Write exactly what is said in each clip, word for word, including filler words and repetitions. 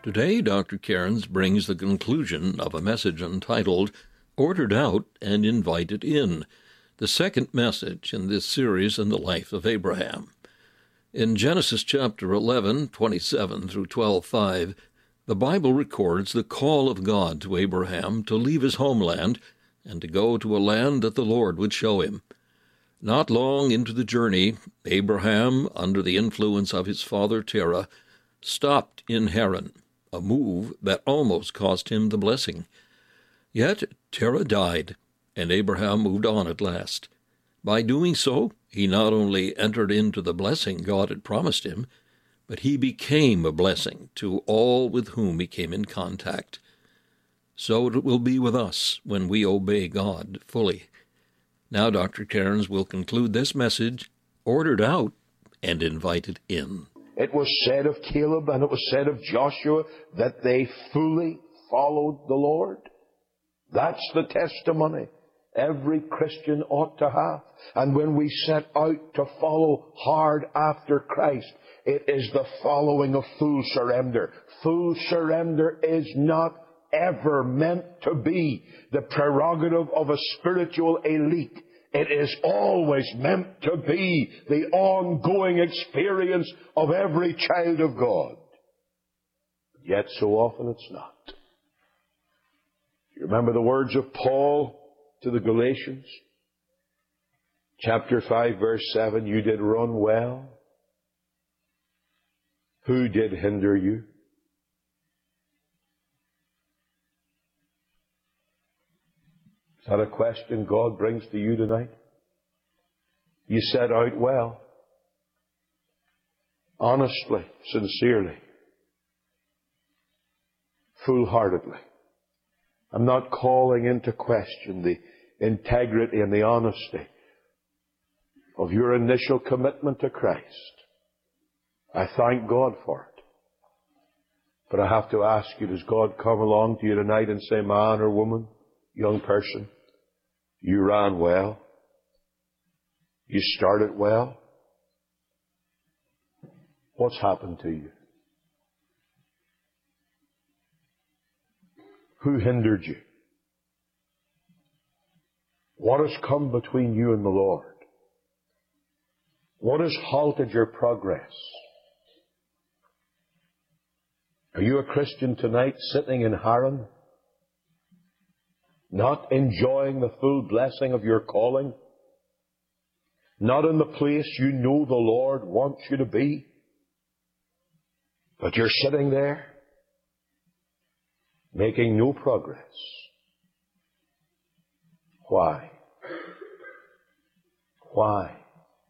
Today, Doctor Cairns brings the conclusion of a message entitled, Ordered Out and Invited In, the second message in this series in the life of Abraham. In Genesis chapter eleven, twenty-seven through twelve five, the Bible records the call of God to Abraham to leave his homeland and to go to a land that the Lord would show him. Not long into the journey, Abraham, under the influence of his father Terah, stopped in Haran, a move that almost cost him the blessing. Yet Terah died, and Abraham moved on at last. By doing so, he not only entered into the blessing God had promised him, but he became a blessing to all with whom he came in contact. So it will be with us when we obey God fully. Now Doctor Cairns will conclude this message, Ordered Out and Invited In. It was said of Caleb and it was said of Joshua that they fully followed the Lord. That's the testimony every Christian ought to have. And when we set out to follow hard after Christ, it is the following of full surrender. Full surrender is not ever meant to be the prerogative of a spiritual elite. It is always meant to be the ongoing experience of every child of God. Yet so often it's not. You remember the words of Paul to the Galatians? Chapter five, verse seven, you did run well. Who did hinder you? Is that a question God brings to you tonight? You set out well. Honestly, sincerely. Full-heartedly. I'm not calling into question the integrity and the honesty of your initial commitment to Christ. I thank God for it. But I have to ask you, does God come along to you tonight and say, man or woman, young person, you ran well. You started well. What's happened to you? Who hindered you? What has come between you and the Lord? What has halted your progress? Are you a Christian tonight sitting in Haran, not enjoying the full blessing of your calling? Not in the place you know the Lord wants you to be? But you're sitting there, making no progress. Why? Why?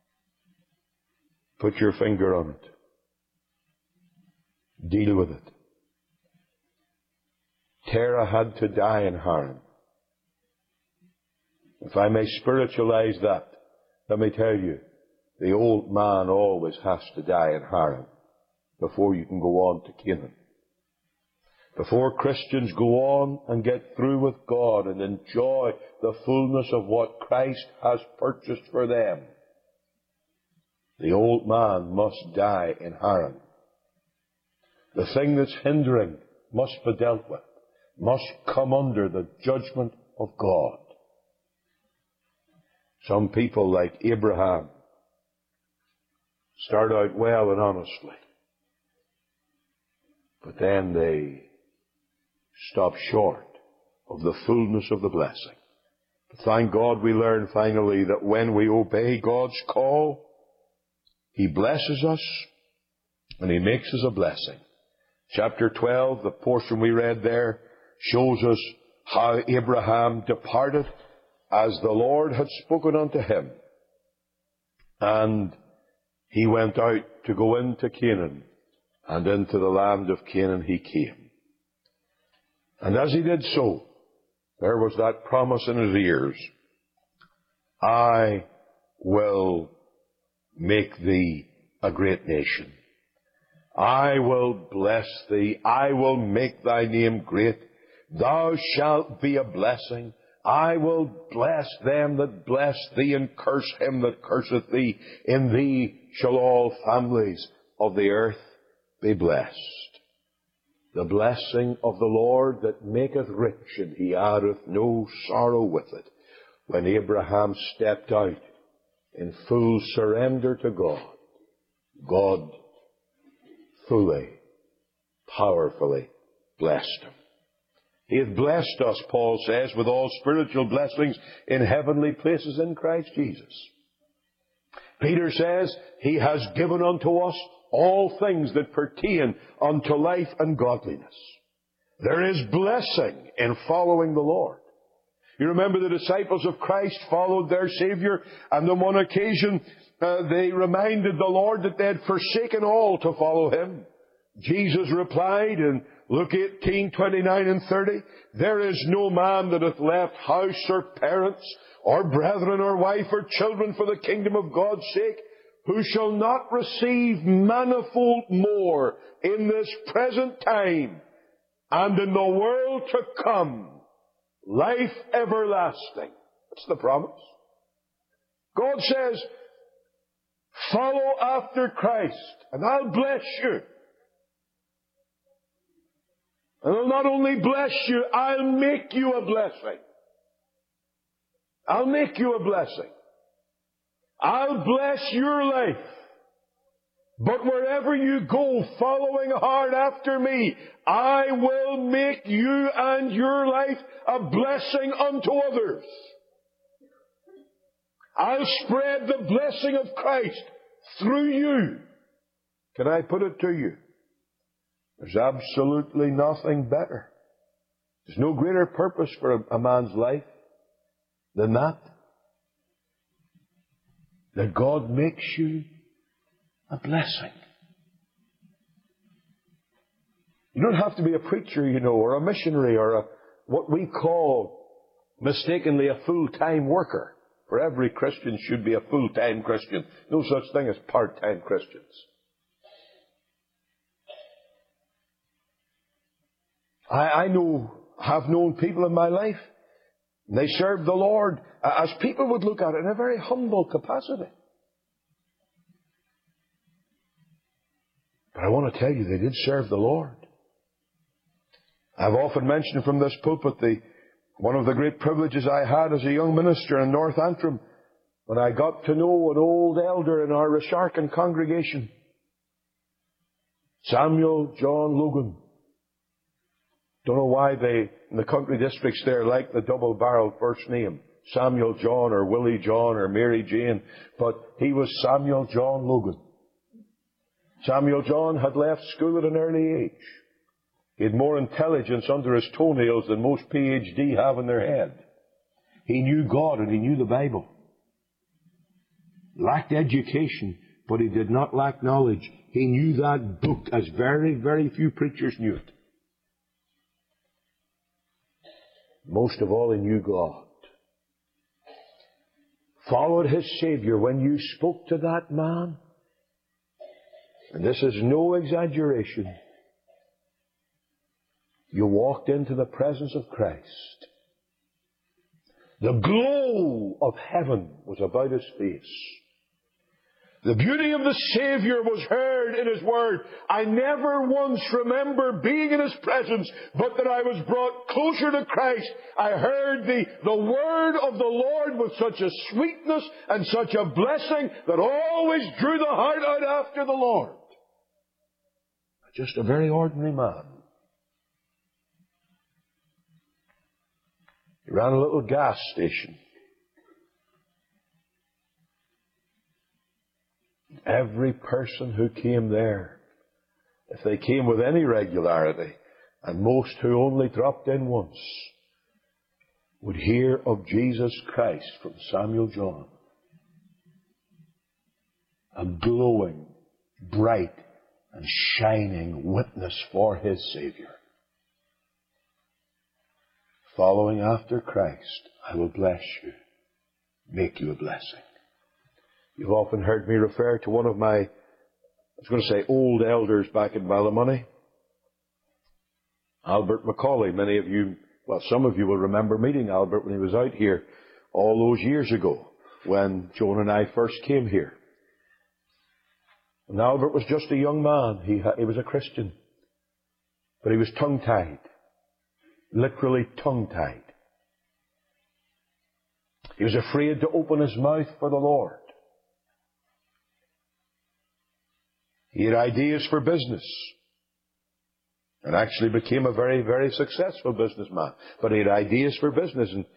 Put your finger on it. Deal with it. Terah had to die in Haran. If I may spiritualize that, let me tell you, the old man always has to die in Haran before you can go on to Canaan. Before Christians go on and get through with God and enjoy the fullness of what Christ has purchased for them, the old man must die in Haran. The thing that's hindering must be dealt with, must come under the judgment of God. Some people, like Abraham, start out well and honestly, but then they stop short of the fullness of the blessing. But thank God we learn finally that when we obey God's call, He blesses us and He makes us a blessing. Chapter twelve, the portion we read there, shows us how Abraham departed as the Lord had spoken unto him. And he went out to go into Canaan, and into the land of Canaan he came. And as he did so, there was that promise in his ears, I will make thee a great nation. I will bless thee. I will make thy name great. Thou shalt be a blessing. I will bless them that bless thee, and curse him that curseth thee. In thee shall all families of the earth be blessed. The blessing of the Lord that maketh rich, and he addeth no sorrow with it. When Abraham stepped out in full surrender to God, God fully, powerfully blessed him. He hath blessed us, Paul says, with all spiritual blessings in heavenly places in Christ Jesus. Peter says, he has given unto us all things that pertain unto life and godliness. There is blessing in following the Lord. You remember the disciples of Christ followed their Savior, and on one occasion uh, they reminded the Lord that they had forsaken all to follow Him. Jesus replied in Luke eighteen, twenty-nine and thirty, there is no man that hath left house or parents or brethren or wife or children for the kingdom of God's sake, who shall not receive manifold more in this present time and in the world to come life everlasting. That's the promise. God says, follow after Christ, and I'll bless you. And I'll not only bless you, I'll make you a blessing. I'll make you a blessing. I'll bless your life. But wherever you go, following hard after me, I will make you and your life a blessing unto others. I'll spread the blessing of Christ through you. Can I put it to you? There's absolutely nothing better. There's no greater purpose for a, a man's life than that. That God makes you a blessing. You don't have to be a preacher, you know, or a missionary, or a, what we call mistakenly a full-time worker. For every Christian should be a full-time Christian. No such thing as part-time Christians. I, I know, have known people in my life, and they served the Lord as people would look at it in a very humble capacity. But I want to tell you, they did serve the Lord. I've often mentioned from this pulpit the one of the great privileges I had as a young minister in North Antrim, when I got to know an old elder in our Resharkin congregation, Samuel John Logan. Don't know why they, in the country districts there, like the double-barreled first name, Samuel John or Willie John or Mary Jane, but he was Samuel John Logan. Samuel John had left school at an early age. He had more intelligence under his toenails than most P H D have in their head. He knew God and he knew the Bible. Lacked education, but he did not lack knowledge. He knew that book as very, very few preachers knew it. Most of all, he knew God. Followed his Savior. When you spoke to that man, and this is no exaggeration, you walked into the presence of Christ. The glow of heaven was about his face. The beauty of the Savior was heard in His Word. I never once remember being in His presence, but that I was brought closer to Christ. I heard the, the Word of the Lord with such a sweetness and such a blessing that always drew the heart out after the Lord. Just a very ordinary man. He ran a little gas station. Every person who came there, if they came with any regularity, and most who only dropped in once, would hear of Jesus Christ from Samuel John. A glowing, bright, and shining witness for his Savior. Following after Christ, I will bless you, make you a blessing. You've often heard me refer to one of my, I was going to say old elders back in Ballymoney, Albert Macaulay. Many of you, well, some of you will remember meeting Albert when he was out here all those years ago when Joan and I first came here. And Albert was just a young man. He, he was a Christian. But he was tongue-tied. Literally tongue-tied. He was afraid to open his mouth for the Lord. He had ideas for business. And actually became a very, very successful businessman. But he had ideas for business. And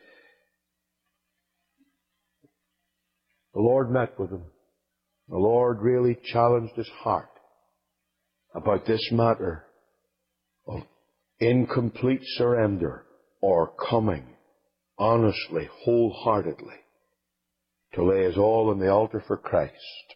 the Lord met with him. The Lord really challenged his heart about this matter of incomplete surrender or coming honestly, wholeheartedly to lay his all on the altar for Christ.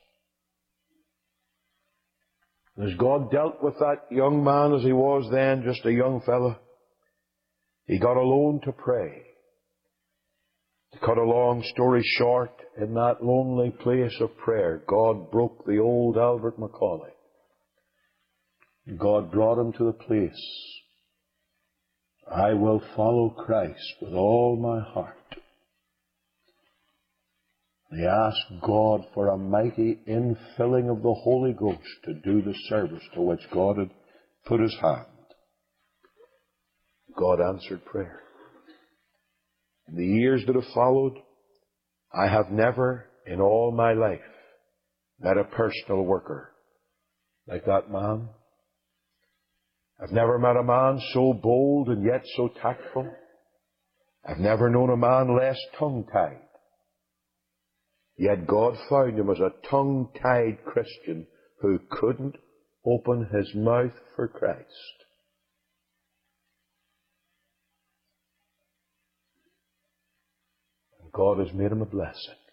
As God dealt with that young man as he was then, just a young fella, he got alone to pray. To cut a long story short, in that lonely place of prayer, God broke the old Albert Macaulay. God brought him to the place, I will follow Christ with all my heart. He asked God for a mighty infilling of the Holy Ghost to do the service to which God had put his hand. God answered prayer. In the years that have followed, I have never in all my life met a personal worker like that man. I've never met a man so bold and yet so tactful. I've never known a man less tongue-tied. Yet God found him as a tongue-tied Christian who couldn't open his mouth for Christ. And God has made him a blessing.